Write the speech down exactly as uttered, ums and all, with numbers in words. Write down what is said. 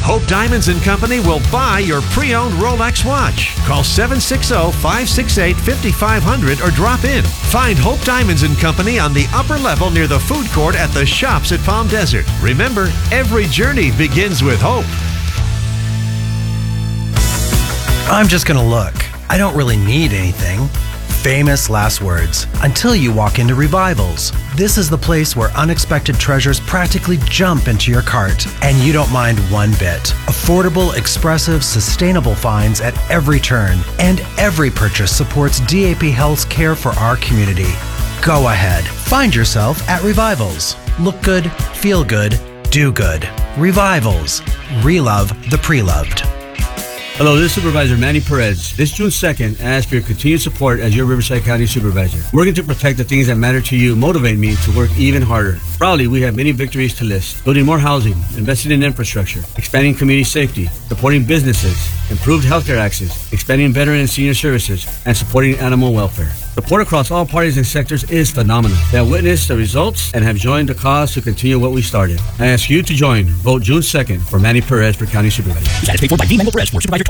Hope Diamonds and Company will buy your pre-owned Rolex watch. Call seven six zero, five six eight, five five zero zero or drop in. Find Hope Diamonds and Company on the upper level near the food court at the Shops at Palm Desert. Remember, every journey begins with hope. I'm just gonna look. I don't really need anything. Famous last words. Until you walk into Revivals. This is the place where unexpected treasures practically jump into your cart, and you don't mind one bit. Affordable, expressive, sustainable finds at every turn, and every purchase supports D A P Health's care for our community. Go ahead. Find yourself at Revivals. Look good, feel good, do good. Revivals. Relove the pre-loved. Hello, this is Supervisor Manny Perez. This June second, I ask for your continued support as your Riverside County Supervisor. Working to protect the things that matter to you motivate me to work even harder. Proudly, we have many victories to list. Building more housing, investing in infrastructure, expanding community safety, supporting businesses, improved healthcare access, expanding veteran and senior services, and supporting animal welfare. Support across all parties and sectors is phenomenal. They have witnessed the results and have joined the cause to continue what we started. I ask you to join. Vote June second for Manny Perez for County Supervisor. That is paid for by D. Mango Perez for Supervisor